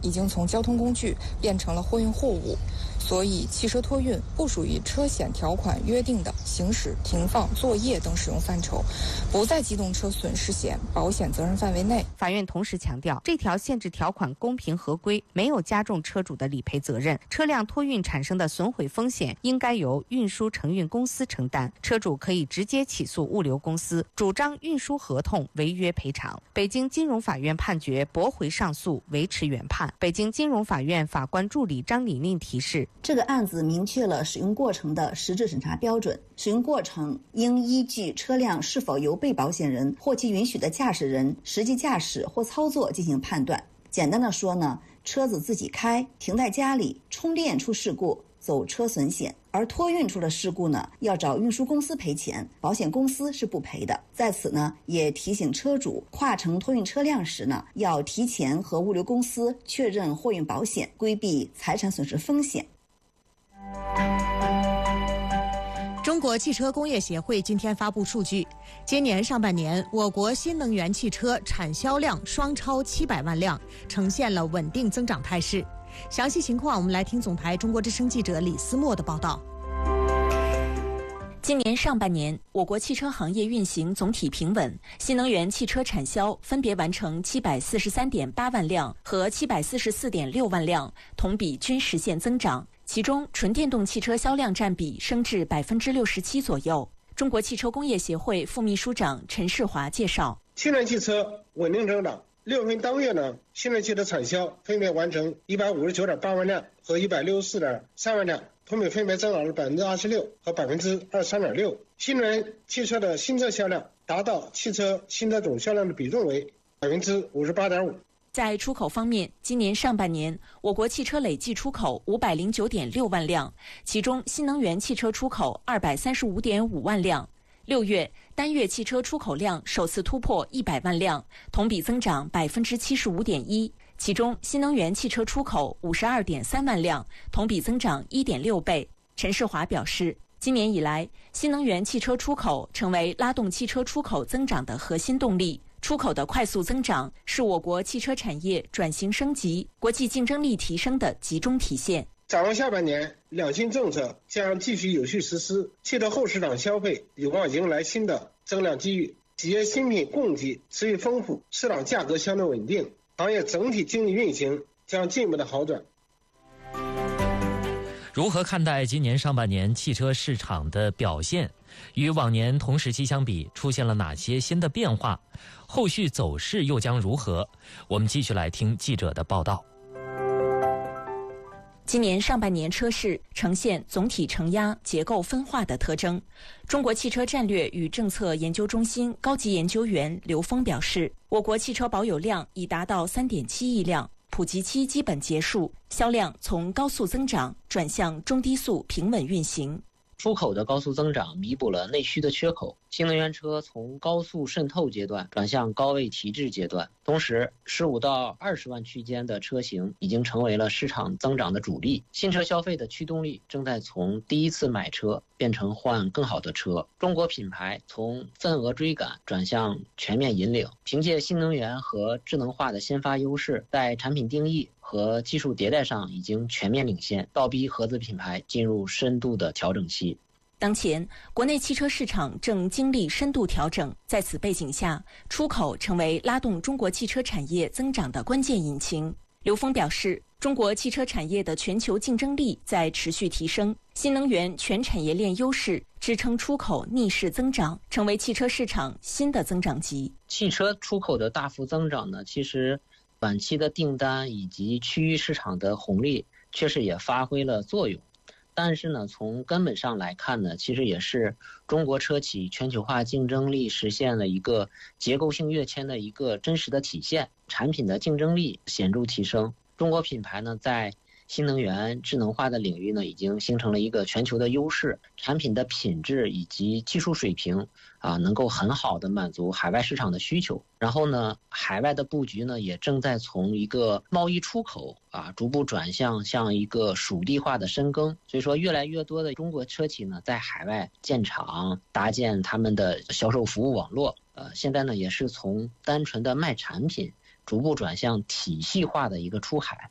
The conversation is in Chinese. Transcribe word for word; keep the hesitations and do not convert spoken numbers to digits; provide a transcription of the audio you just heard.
已经从交通工具变成了货运货物，所以汽车托运不属于车险条款约定的行驶、停放、作业等使用范畴，不在机动车损失险保险责任范围内。 法院同时强调，这条限制条款公平合规，没有加重车主的理赔责任，车辆托运产生的损毁风险应该由运输承运公司承担，车主可以直接起诉物流公司，主张运输合同违约赔偿。北京金融法院判决驳回上诉，维持原判。北京金融法院法官助理张丽令提示， 这个案子明确了使用过程的实质审查标准，使用过程应依据车辆是否由被保险人或其允许的驾驶人实际驾驶或操作进行判断。简单的说呢，车子自己开，停在家里，充电出事故，走车损险，而托运出了事故呢，要找运输公司赔钱，保险公司是不赔的。在此呢，也提醒车主跨城托运车辆时呢，要提前和物流公司确认货运保险，规避财产损失风险。 中国汽车工业协会今天发布数据，今年上半年我国新能源汽车产销量双超七百万辆，呈现了稳定增长态势。详细情况我们来听总台中国之声记者李思墨的报道。 今年上半年，我国汽车行业运行总体平稳，新能源汽车产销分别完成七百四十三点八万辆和七百四十四点六万辆，同比均实现增长。其中，纯电动汽车销量占比升至百分之六十七左右。中国汽车工业协会副秘书长陈世华介绍， 新能源汽车稳定增长。六月份当月呢，新能源汽车产销分别完成一百五十九点八万辆和一百六十四点三万辆，同比分别增长了百分之二十六和百分之二十三点六。新能源汽车的新车销量达到汽车新车总销量的比重为百分之五十八点五。 在出口方面，今年上半年，我国汽车累计出口五百零九点六万辆，其中新能源汽车出口二百三十五点五万辆。六月单月汽车出口量首次突破一百万辆，同比增长百分之七十五点一。其中新能源汽车出口五十二点三万辆，同比增长一点六倍。陈世华表示，今年以来，新能源汽车出口成为拉动汽车出口增长的核心动力。出口的快速增长是我国汽车产业转型升级、国际竞争力提升的集中体现。 展望下半年，两新政策将继续有序实施，汽车后市场消费有望迎来新的增量机遇，企业新品供给持续丰富，市场价格相对稳定，行业整体经济运行将进一步的好转。 如何看待今年上半年汽车市场的表现？与往年同时期相比，出现了哪些新的变化？后续走势又将如何？我们继续来听记者的报道。 今年上半年车市呈现总体承压、结构分化的特征。中国汽车战略与政策研究中心高级研究员刘峰表示，我国汽车保有量已达到 三点七亿辆，普及期基本结束，销量从高速增长转向中低速平稳运行。 出口的高速增长弥补了内需的缺口，新能源车从高速渗透阶段转向高位提质阶段，同时十五到二十万区间的车型已经成为了市场增长的主力。新车消费的驱动力正在从第一次买车变成换更好的车。中国品牌从份额追赶转向全面引领，凭借新能源和智能化的先发优势，在产品定义和技术迭代上已经全面领先，倒逼合资品牌进入深度的调整期。 当前，国内汽车市场正经历深度调整，在此背景下，出口成为拉动中国汽车产业增长的关键引擎。刘峰表示，中国汽车产业的全球竞争力在持续提升，新能源全产业链优势支撑出口逆势增长，成为汽车市场新的增长极。 汽车出口的大幅增长呢，其实短期的订单以及区域市场的红利确实也发挥了作用。但是呢，从根本上来看呢，其实也是中国车企全球化竞争力实现了一个结构性跃迁的一个真实的体现，产品的竞争力显著提升。中国品牌呢，在新能源智能化的领域呢，已经形成了一个全球的优势，产品的品质以及技术水平啊，能够很好的满足海外市场的需求。然后呢，海外的布局呢，也正在从一个贸易出口啊，逐步转向向一个属地化的深耕。所以说，越来越多的中国车企呢，在海外建厂，搭建他们的销售服务网络。呃，现在呢，也是从单纯的卖产品，逐步转向体系化的一个出海。